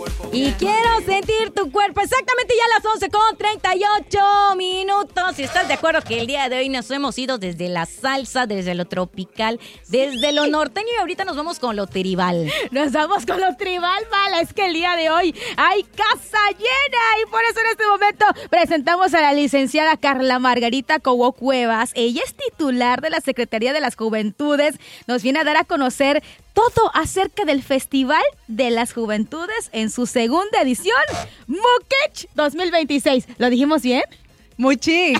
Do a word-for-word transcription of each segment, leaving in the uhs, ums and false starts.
Y quiero sentir tu cuerpo. Exactamente ya a las once con treinta y ocho minutos. Si estás de acuerdo que el día de hoy nos hemos ido desde la salsa, desde lo tropical, desde lo norteño y ahorita nos vamos con lo tribal. Nos vamos con lo tribal, Mala. Es que el día de hoy hay casa llena y por eso en este momento presentamos a la licenciada Carla Margarita Cobo Cuevas. Ella es titular de la Secretaría de las Juventudes. Nos viene a dar a conocer todo acerca del Festival de las Juventudes en su segunda edición, Mukech dos mil veintiséis. ¿Lo dijimos bien? Muy chic.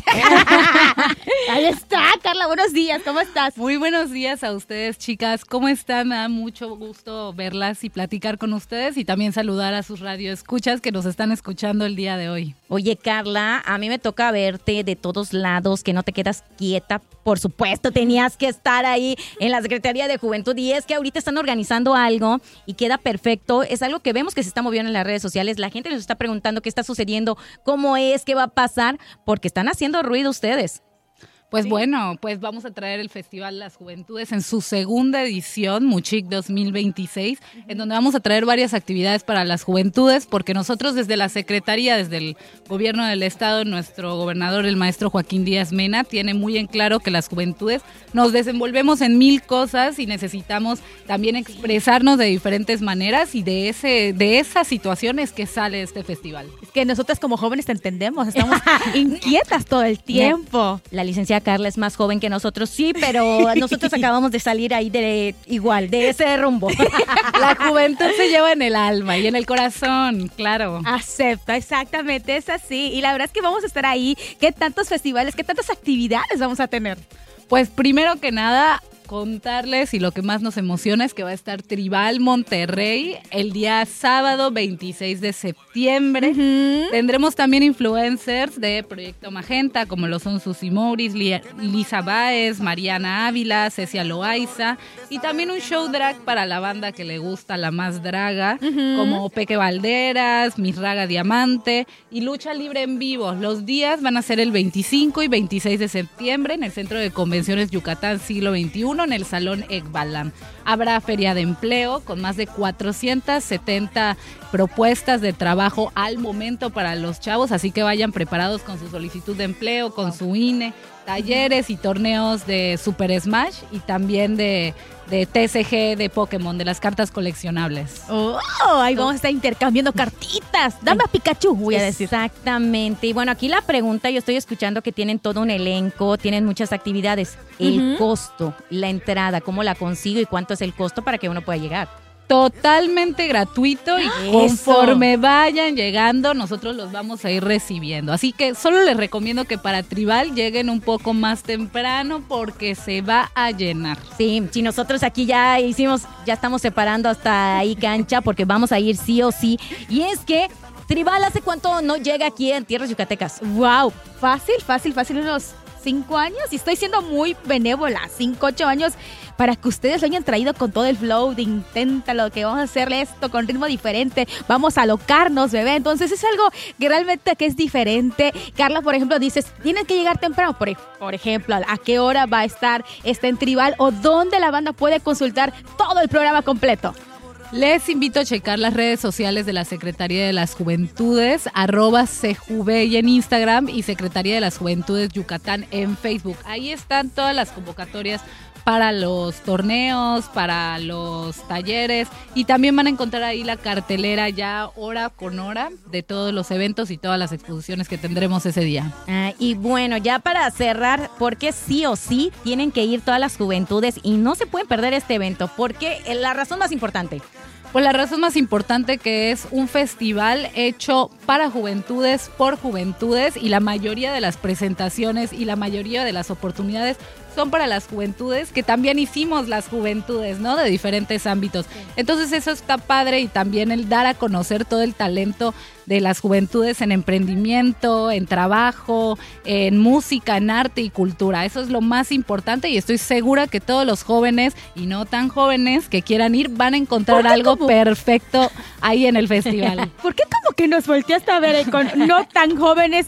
Ahí está, Carla, buenos días, ¿cómo estás? Muy buenos días a ustedes, chicas. ¿Cómo están? Me da mucho gusto verlas y platicar con ustedes y también saludar a sus radioescuchas que nos están escuchando el día de hoy. Oye, Carla, a mí me toca verte de todos lados, que no te quedas quieta. Por supuesto, tenías que estar ahí en la Secretaría de Juventud y es que ahorita están organizando algo y queda perfecto. Es algo que vemos que se está moviendo en las redes sociales. La gente nos está preguntando qué está sucediendo, cómo es, qué va a pasar, porque están haciendo ruido ustedes. Pues sí. Bueno, pues vamos a traer el Festival de las Juventudes en su segunda edición, Muchic dos mil veintiséis, uh-huh. en donde vamos a traer varias actividades para las juventudes, porque nosotros desde la Secretaría, desde el Gobierno del Estado, nuestro gobernador, el maestro Joaquín Díaz Mena, tiene muy en claro que las juventudes nos desenvolvemos en mil cosas y necesitamos también expresarnos de diferentes maneras y de ese de esas situaciones que sale este festival. Es que nosotras como jóvenes te entendemos, estamos inquietas todo el tiempo. La licenciada Carla es más joven que nosotros, sí, pero nosotros acabamos de salir ahí de igual, de ese rumbo. La juventud se lleva en el alma y en el corazón, claro. Acepto, exactamente, es así. Y la verdad es que vamos a estar ahí. ¿Qué tantos festivales, qué tantas actividades vamos a tener? Pues primero que nada, contarles y lo que más nos emociona es que va a estar Tribal Monterrey el día sábado veintiséis de septiembre. Uh-huh. Tendremos también influencers de Proyecto Magenta, como lo son Susi Mouris, Lisa Báez, Mariana Ávila, Cecia Loaiza, y también un show drag para la banda que le gusta la más draga, uh-huh. como Peque Valderas, Misraga Diamante y Lucha Libre en vivo. Los días van a ser el veinticinco y veintiséis de septiembre en el Centro de Convenciones Yucatán Siglo veintiuno, en el Salón Ekbalam. Habrá feria de empleo con más de cuatrocientas setenta propuestas de trabajo al momento para los chavos, así que vayan preparados con su solicitud de empleo, con su I N E, talleres y torneos de Super Smash y también de, de T C G de Pokémon, de las cartas coleccionables. Oh, ahí vamos a estar intercambiando cartitas. Dame a Pikachu, voy a decir. Exactamente. Y bueno, aquí la pregunta, yo estoy escuchando que tienen todo un elenco, tienen muchas actividades. El uh-huh. costo, la entrada, ¿cómo la consigo y cuánto es el costo para que uno pueda llegar? Totalmente gratuito y Eso. Conforme vayan llegando, nosotros los vamos a ir recibiendo. Así que solo les recomiendo que para Tribal lleguen un poco más temprano porque se va a llenar. Sí, si nosotros aquí ya hicimos, ya estamos separando hasta ahí cancha porque vamos a ir sí o sí. Y es que Tribal, ¿hace cuánto no llega aquí en tierras yucatecas? Wow, fácil, fácil, fácil, unos cinco años y estoy siendo muy benévola, cinco, ocho años para que ustedes lo hayan traído con todo el flow de inténtalo, que vamos a hacerle esto con ritmo diferente, vamos a alocarnos, bebé. Entonces es algo que realmente que es diferente. Carla, por ejemplo, dices, tienes que llegar temprano, por, por ejemplo, ¿a qué hora va a estar este en Tribal o dónde la banda puede consultar todo el programa completo? Les invito a checar las redes sociales de la Secretaría de las Juventudes, arroba Sejuve en Instagram y Secretaría de las Juventudes Yucatán en Facebook. Ahí están todas las convocatorias para los torneos, para los talleres y también van a encontrar ahí la cartelera ya hora con hora de todos los eventos y todas las exposiciones que tendremos ese día. Ah, y bueno, ya para cerrar, porque sí o sí tienen que ir todas las juventudes y no se pueden perder este evento, porque la razón más importante. Pues la razón más importante que es un festival hecho para juventudes, por juventudes y la mayoría de las presentaciones y la mayoría de las oportunidades son para las juventudes, que también hicimos las juventudes, ¿no? De diferentes ámbitos. Entonces eso está padre y también el dar a conocer todo el talento de las juventudes en emprendimiento, en trabajo, en música, en arte y cultura. Eso es lo más importante y estoy segura que todos los jóvenes y no tan jóvenes que quieran ir van a encontrar algo como perfecto ahí en el festival. ¿Por qué como que nos volteaste a ver con no tan jóvenes?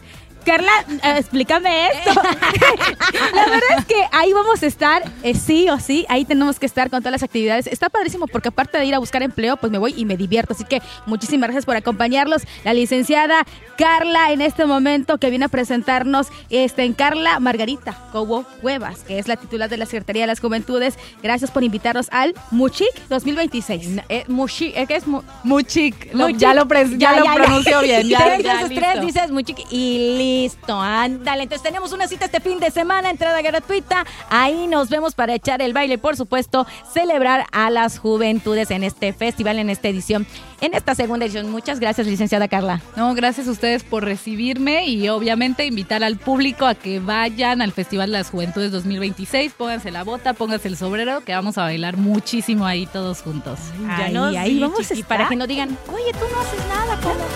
Carla, eh, explícame esto. La verdad es que ahí vamos a estar, eh, sí o sí, ahí tenemos que estar con todas las actividades. Está padrísimo porque aparte de ir a buscar empleo, pues me voy y me divierto. Así que muchísimas gracias por acompañarlos. La licenciada Carla en este momento que viene a presentarnos este, en Carla Margarita Cobo Cuevas, que es la titular de la Secretaría de las Juventudes. Gracias por invitarnos al Muchic dos mil veintiséis. Eh, Muchic, ¿qué es? Mu- Muchic, lo- Muchic. ya lo, pre- ya Ya, lo ya, ya. pronunció bien. Ya, Tres de ya, esos listo. tres dices Muchic y listo. Ándale, entonces tenemos una cita este fin de semana, entrada gratuita. Ahí nos vemos para echar el baile y, por supuesto, celebrar a las juventudes en este festival, en esta edición, en esta segunda edición. Muchas gracias, licenciada Carla. No, gracias a ustedes por recibirme y obviamente invitar al público a que vayan al Festival de las Juventudes dos mil veintiséis. Pónganse la bota, pónganse el sombrero, que vamos a bailar muchísimo ahí todos juntos. Ya Ahí, nos ahí di, vamos a chiqui, estar. para que no digan, oye, tú no haces nada, ¿cómo?